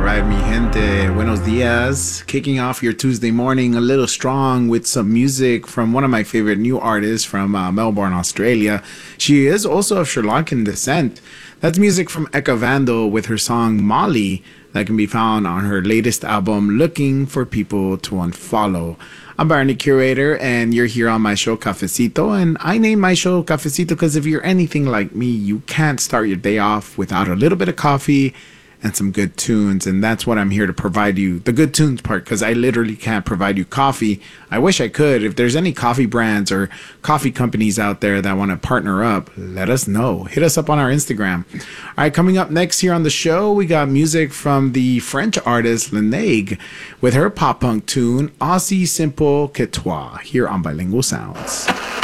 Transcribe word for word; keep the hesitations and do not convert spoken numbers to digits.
right, mi gente. Buenos dias. Kicking off your Tuesday morning a little strong with some music from one of my favorite new artists from uh, Melbourne, Australia. She is also of Sri Lankan descent. That's music from Eka Vandal with her song Molly that can be found on her latest album, Looking for People to Unfollow. I'm Barney Curator, and you're here on my show, Cafecito. And I named my show Cafecito because if you're anything like me, you can't start your day off without a little bit of coffee and some good tunes. And that's what I'm here to provide you, the good tunes part, because I literally can't provide you coffee. I wish I could. If there's any coffee brands or coffee companies out there that want to partner up, let us know. Hit us up on our Instagram. All right, coming up next here on the show, we got music from the French artist Laneige with her pop punk tune, Aussi Simple Que Toi, here on Bilingual Sounds.